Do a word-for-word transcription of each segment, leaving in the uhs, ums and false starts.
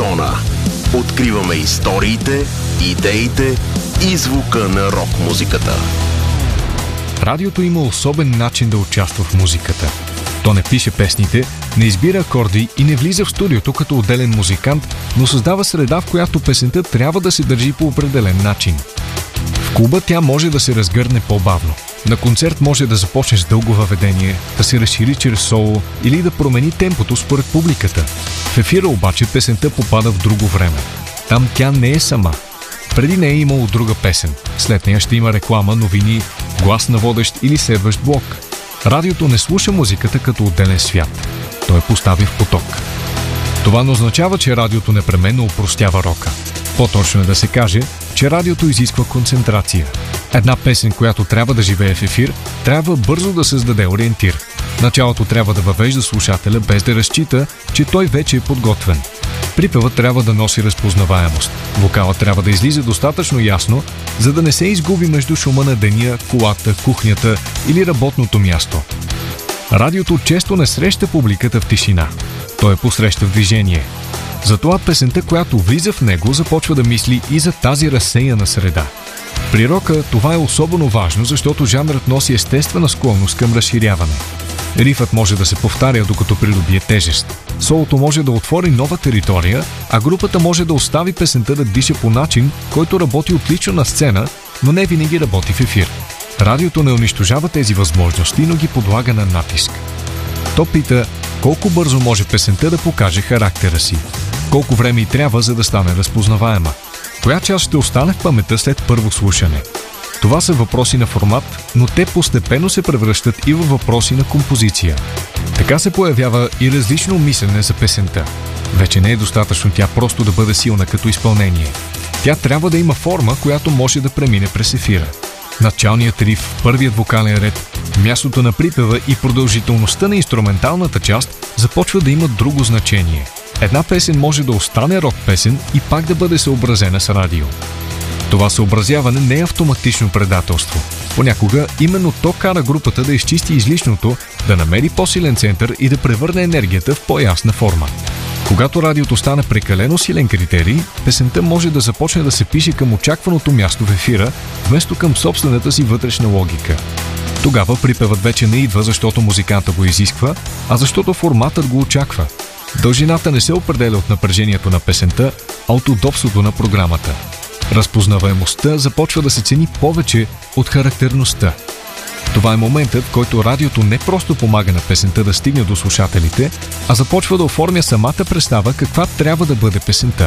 Зона. Откриваме историите, идеите и звука на рок-музиката. Радиото има особен начин да участва в музиката. То не пише песните, не избира акорди и не влиза в студиото като отделен музикант, но създава среда, в която песента трябва да се държи по определен начин. В клуба тя може да се разгърне по-бавно. На концерт може да започне с дълго въведение, да се разшири чрез соло или да промени темпото според публиката. В ефира обаче песента попада в друго време. Там тя не е сама. Преди нея е имало друга песен. След нея ще има реклама, новини, глас на водещ или следващ блок. Радиото не слуша музиката като отделен свят. Той постави в поток. Това не означава, че радиото непременно опростява рока. По-точно е да се каже, че радиото изисква концентрация. Една песен, която трябва да живее в ефир, трябва бързо да създаде ориентир. Началото трябва да въвежда слушателя без да разчита, че той вече е подготвен. Припевът трябва да носи разпознаваемост. Вокалът трябва да излиза достатъчно ясно, за да не се изгуби между шума на деня, колата, кухнята или работното място. Радиото често не среща публиката в тишина. Той е посреща в движение. Затова песента, която влиза в него, започва да мисли и за тази разсеяна среда. При рока това е особено важно, защото жанрът носи естествена склонност към разширяване. Рифът може да се повтаря, докато придобие тежест. Солото може да отвори нова територия, а групата може да остави песента да диша по начин, който работи отлично на сцена, но не винаги работи в ефир. Радиото не унищожава тези възможности, но ги подлага на натиск. То пита колко бързо може песента да покаже характера си, колко време й трябва, за да стане разпознаваема, коя част ще остане в паметта след първо слушане. Това са въпроси на формат, но те постепенно се превръщат и във въпроси на композиция. Така се появява и различно мислене за песента. Вече не е достатъчно тя просто да бъде силна като изпълнение. Тя трябва да има форма, която може да премине през ефира. Началният риф, първият вокален ред, мястото на припева и продължителността на инструменталната част започва да имат друго значение. Една песен може да остане рок песен и пак да бъде съобразена с радио. Това съобразяване не е автоматично предателство. Понякога именно то кара групата да изчисти излишното, да намери по-силен център и да превърне енергията в по-ясна форма. Когато радиото стане прекалено силен критерий, песента може да започне да се пише към очакваното място в ефира, вместо към собствената си вътрешна логика. Тогава припевът вече не идва, защото музиканта го изисква, а защото форматът го очаква. Дължината не се определя от напрежението на песента, а от удобството на програмата. Разпознаваемостта започва да се цени повече от характерността. Това е моментът, в който радиото не просто помага на песента да стигне до слушателите, а започва да оформя самата представа каква трябва да бъде песента.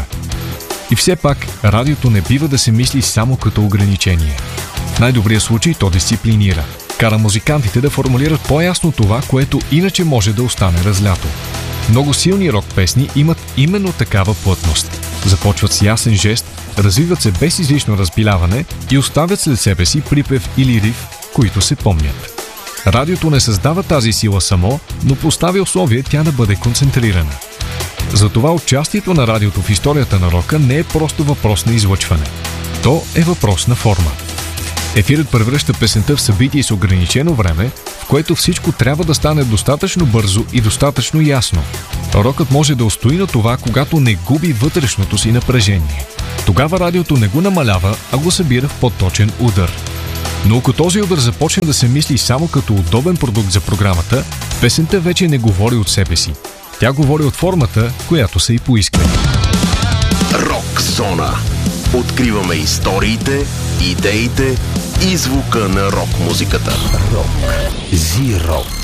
И все пак, радиото не бива да се мисли само като ограничение. В най-добрия случай то дисциплинира. Кара музикантите да формулират по-ясно това, което иначе може да остане разлято. Много силни рок песни имат именно такава плътност. Започват с ясен жест, развиват се без излишно разпиляване и оставят след себе си припев или риф, които се помнят. Радиото не създава тази сила само, но поставя условие тя да бъде концентрирана. Затова участието на радиото в историята на рока не е просто въпрос на излъчване. То е въпрос на форма. Ефирът превръща песента в събитие с ограничено време, в което всичко трябва да стане достатъчно бързо и достатъчно ясно. Рокът може да устои на това, когато не губи вътрешното си напрежение. Тогава радиото не го намалява, а го събира в по-точен удар. Но ако този удар започне да се мисли само като удобен продукт за програмата, песента вече не говори от себе си. Тя говори от формата, която са и поискали. Рок зона. Откриваме историите, идеите и звука на рок-музиката. Рок. Зи-рок.